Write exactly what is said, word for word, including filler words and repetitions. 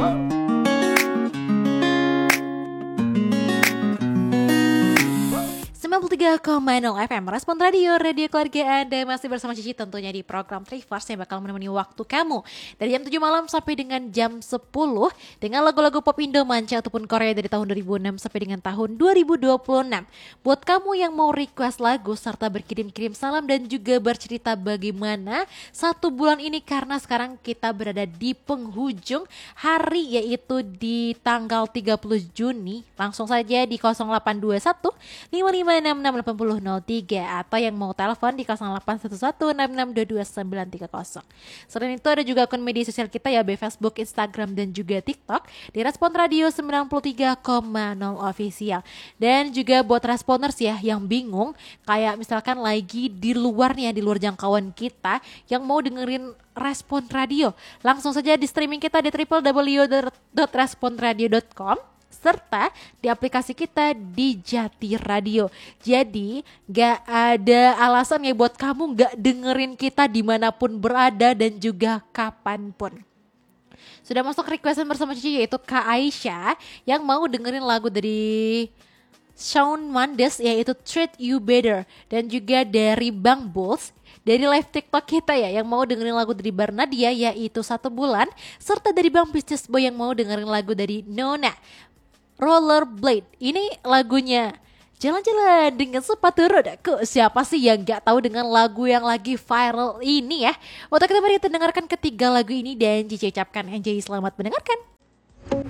sembilan puluh tiga koma nol F M Respon Radio, radio keluarga Anda. Masih bersama Cici tentunya di program Trivers yang bakal menemani waktu kamu dari jam tujuh malam sampai dengan jam sepuluh dengan lagu-lagu pop Indo, manca ataupun Korea dari tahun dua ribu enam sampai dengan tahun dua ribu dua puluh enam. Buat kamu yang mau request lagu serta berkirim-kirim salam dan juga bercerita bagaimana satu bulan ini, karena sekarang kita berada di penghujung hari yaitu di tanggal tiga puluh Juni. Langsung saja di nol delapan dua satu lima lima enam enam delapan nol nol tiga atau yang mau telepon di nol delapan satu satu enam enam dua dua sembilan tiga nol. Selain itu ada juga akun media sosial kita ya, Facebook, Instagram dan juga TikTok di Respon Radio sembilan puluh tiga koma nol Official. Dan juga buat responders ya yang bingung, kayak misalkan lagi di luar nih ya, di luar jangkauan kita yang mau dengerin Respon Radio, langsung saja di streaming kita di w w w dot respon radio dot com serta di aplikasi kita di Jati Radio. Jadi gak ada alasan ya buat kamu gak dengerin kita dimanapun berada dan juga kapanpun. Sudah masuk requestan bersama Cici yaitu Kak Aisyah yang mau dengerin lagu dari Shawn Mendes yaitu Treat You Better, dan juga dari Bang Bulls dari live TikTok kita ya yang mau dengerin lagu dari Barnadia yaitu Satu Bulan, serta dari Bang Business Boy yang mau dengerin lagu dari Nona Rollerblade. Ini lagunya Jalan-jalan dengan sepatu rodaku. Siapa sih yang gak tahu dengan lagu yang lagi viral ini ya? Untuk kita mari kita dengarkan ketiga lagu ini dan Cici ucapkan enjoy, selamat mendengarkan.